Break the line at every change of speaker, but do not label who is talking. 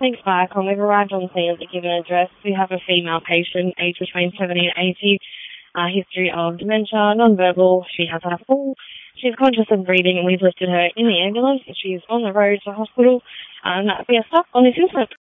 Thanks, Viacom. We've arrived on scene at the given address. We have a female patient, aged between 70 and 80, history of dementia, non-verbal. She has had a fall. She's conscious and breathing, and we've lifted her in the ambulance. She's on the road to hospital. That'll be a stop on this incident.